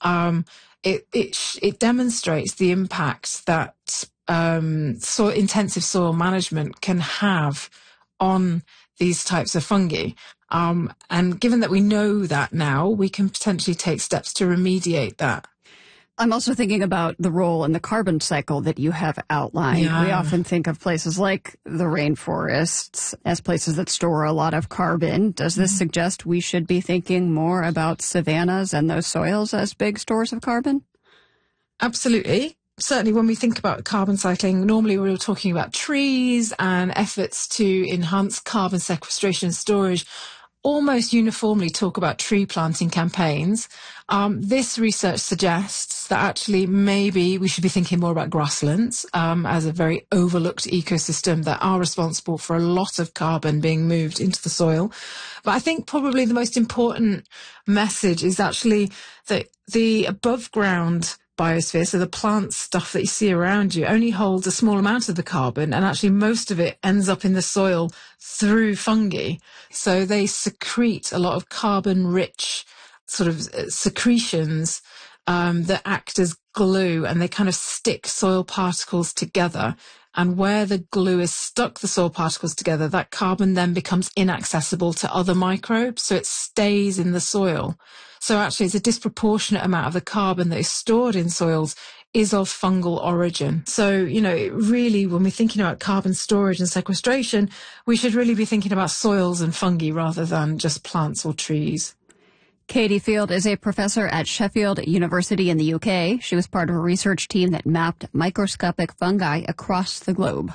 it demonstrates the impact that intensive soil management can have on these types of fungi. And given that we know that now, we can potentially take steps to remediate that. I'm also thinking about the role in the carbon cycle that you have outlined. Yeah. We often think of places like the rainforests as places that store a lot of carbon. Does this suggest we should be thinking more about savannas and those soils as big stores of carbon? Absolutely. Certainly when we think about carbon cycling, normally we're talking about trees and efforts to enhance carbon sequestration and storage. Almost uniformly talk about tree planting campaigns. This research suggests that actually maybe we should be thinking more about grasslands as a very overlooked ecosystem that are responsible for a lot of carbon being moved into the soil. But I think probably the most important message is actually that the above ground biosphere, so the plant stuff that you see around you, only holds a small amount of the carbon, and actually most of it ends up in the soil through fungi. So they secrete a lot of carbon-rich sort of secretions that act as glue, and they kind of stick soil particles together. And where the glue is stuck the soil particles together, that carbon then becomes inaccessible to other microbes, so it stays in the soil. So actually it's a disproportionate amount of the carbon that is stored in soils is of fungal origin. So, really, when we're thinking about carbon storage and sequestration, we should really be thinking about soils and fungi rather than just plants or trees. Katie Field is a professor at Sheffield University in the UK. She was part of a research team that mapped microscopic fungi across the globe.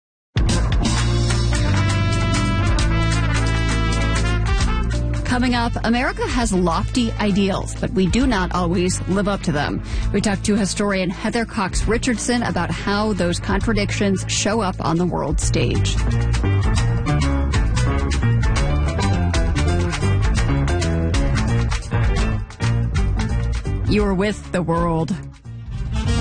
Coming up, America has lofty ideals, but we do not always live up to them. We talked to historian Heather Cox Richardson about how those contradictions show up on the world stage. You're with The World.